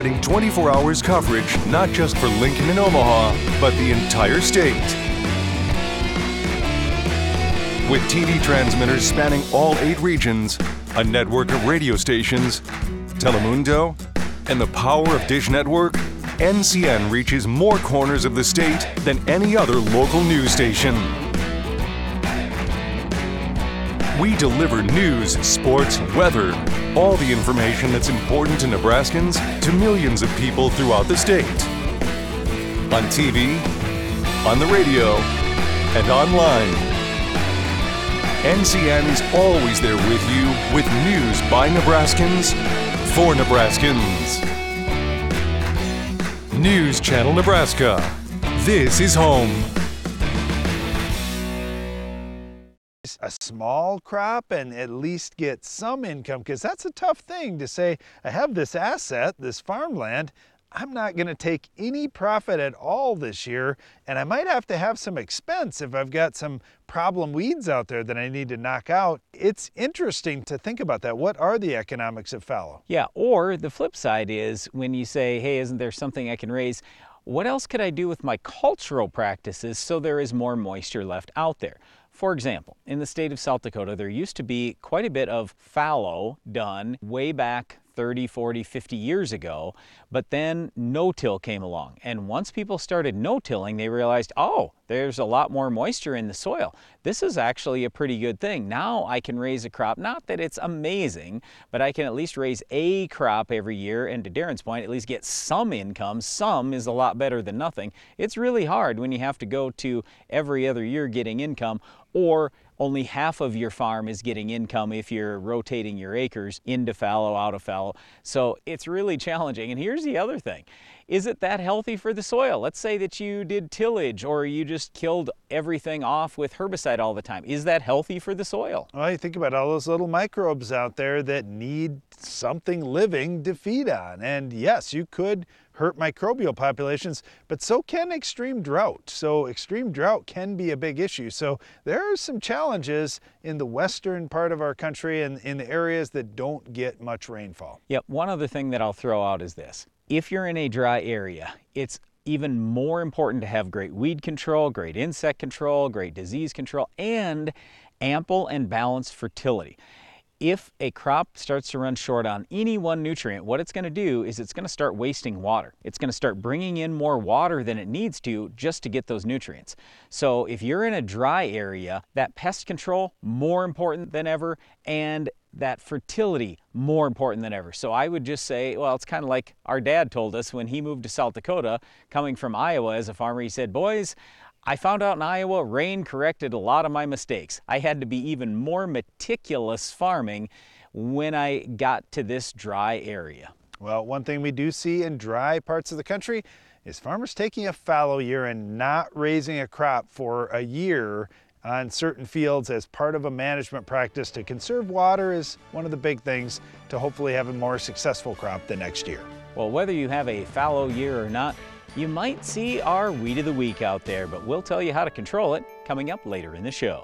Providing 24 hours coverage, not just for Lincoln and Omaha, but the entire state. With TV transmitters spanning all 8 regions, a network of radio stations, Telemundo, and the power of Dish Network, NCN reaches more corners of the state than any other local news station. We deliver news, sports, weather, all the information that's important to Nebraskans to millions of people throughout the state. On TV, on the radio, and online. NCN is always there with you with news by Nebraskans for Nebraskans. News Channel Nebraska. This is home. A small crop and at least get some income, because that's a tough thing to say, I have this asset, this farmland, I'm not going to take any profit at all this year, and I might have to have some expense if I've got some problem weeds out there that I need to knock out. It's interesting to think about that. What are the economics of fallow? Yeah, or the flip side is when you say, hey, isn't there something I can raise? What else could I do with my cultural practices so there is more moisture left out there? For example, in the state of South Dakota, there used to be quite a bit of fallow done way back 30, 40, 50 years ago, but then no-till came along. And once people started no-tilling, they realized, oh, there's a lot more moisture in the soil. This is actually a pretty good thing. Now I can raise a crop, not that it's amazing, but I can at least raise a crop every year, and to Darren's point, at least get some income. Some is a lot better than nothing. It's really hard when you have to go to every other year getting income, or only half of your farm is getting income if you're rotating your acres into fallow, out of fallow. So it's really challenging. And here's the other thing. Is it that healthy for the soil? Let's say that you did tillage or you just killed everything off with herbicide all the time. Is that healthy for the soil? Well, you think about all those little microbes out there that need something living to feed on. And yes, you could hurt microbial populations, but so can extreme drought. So extreme drought can be a big issue. So there are some challenges in the western part of our country and in the areas that don't get much rainfall. Yep, one other thing that I'll throw out is this. If you're in a dry area, it's even more important to have great weed control, great insect control, great disease control, and ample and balanced fertility. If a crop starts to run short on any one nutrient, what it's going to do is it's going to start wasting water. It's going to start bringing in more water than it needs to just to get those nutrients. So if you're in a dry area, that pest control, more important than ever, and that fertility, more important than ever. So I would just say, well, it's kind of like our dad told us when he moved to South Dakota, coming from Iowa as a farmer. He said, boys, I found out in Iowa, rain corrected a lot of my mistakes. I had to be even more meticulous farming when I got to this dry area. Well, one thing we do see in dry parts of the country is farmers taking a fallow year and not raising a crop for a year on certain fields as part of a management practice to conserve water is one of the big things to hopefully have a more successful crop the next year. Well, whether you have a fallow year or not, you might see our Weed of the Week out there, but we'll tell you how to control it coming up later in the show.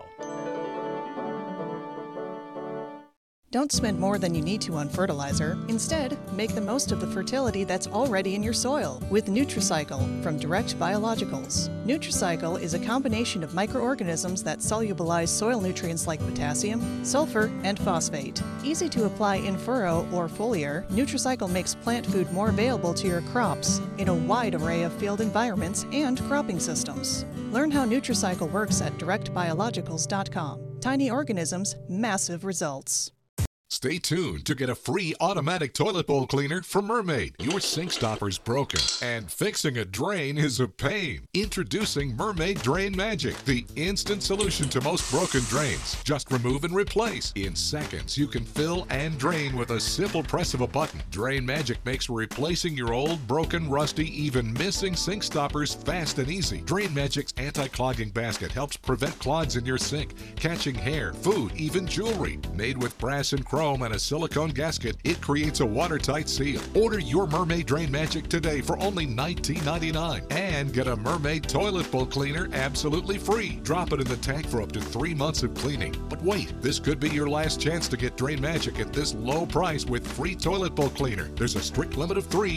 Don't spend more than you need to on fertilizer. Instead, make the most of the fertility that's already in your soil with Nutricycle from Direct Biologicals. Nutricycle is a combination of microorganisms that solubilize soil nutrients like potassium, sulfur, and phosphate. Easy to apply in furrow or foliar, Nutricycle makes plant food more available to your crops in a wide array of field environments and cropping systems. Learn how Nutricycle works at directbiologicals.com. Tiny organisms, massive results. Stay tuned to get a free automatic toilet bowl cleaner from Mermaid. Your sink stopper's broken, and fixing a drain is a pain. Introducing Mermaid Drain Magic, the instant solution to most broken drains. Just remove and replace. In seconds, you can fill and drain with a simple press of a button. Drain Magic makes replacing your old, broken, rusty, even missing sink stoppers fast and easy. Drain Magic's anti-clogging basket helps prevent clogs in your sink, catching hair, food, even jewelry. Made with brass and chrome and a silicone gasket, it creates a watertight seal. Order your Mermaid Drain Magic today for only $19.99 and get a Mermaid toilet bowl cleaner absolutely free. Drop it in the tank for up to 3 months of cleaning. But wait, this could be your last chance to get Drain Magic at this low price with free toilet bowl cleaner. There's a strict limit of 3